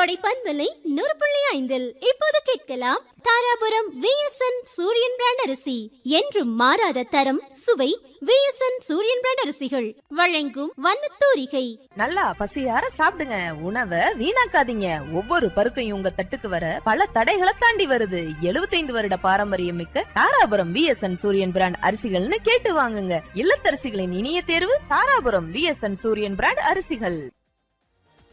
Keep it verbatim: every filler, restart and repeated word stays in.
கோடை பன்மலை நூறு புள்ளி ஐந்தில் இப்போது கேட்கலாம் தாராபுரம் விஎஸ்என் சூரியன் பிராண்ட் அரிசி. என்றும் மாறாத தரம் சுவை விஎஸ்என் சூரியன் பிராண்ட் அரிசிகள் வழங்கும் வண்ணத்தூரிகை. நல்லா பசியார சாப்பிடுங்க, உணவை வீணாக்காதீங்க. ஒவ்வொரு பருக்கையும் உங்க தட்டுக்கு வர பல தடைகளை தாண்டி வருது. எழுபத்தைந்து வருட பாரம்பரியம் மிக்க தாராபுரம் விஎஸ்என் சூரியன் பிராண்ட் அரிசிகள்னு கேட்டு வாங்குங்க. இல்லத்தரசிகளின் இனிய தேர்வு தாராபுரம் விஎஸ்என் சூரியன் பிராண்ட் அரிசிகள்.